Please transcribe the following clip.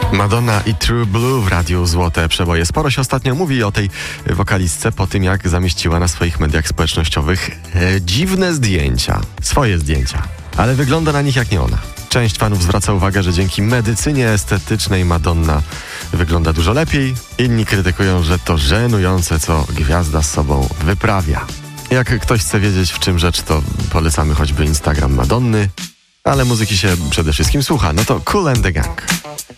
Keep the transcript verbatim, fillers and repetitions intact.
Madonna i True Blue w radiu Złote Przeboje. Sporo się ostatnio mówi o tej wokalistce po tym, jak zamieściła na swoich mediach społecznościowych e, dziwne zdjęcia. Swoje zdjęcia. Ale wygląda na nich jak nie ona. Część fanów zwraca uwagę, że dzięki medycynie estetycznej Madonna wygląda dużo lepiej. Inni krytykują, że to żenujące, co gwiazda z sobą wyprawia. Jak ktoś chce wiedzieć, w czym rzecz, to polecamy choćby Instagram Madonny. Ale muzyki się przede wszystkim słucha. No to Kool and the Gang.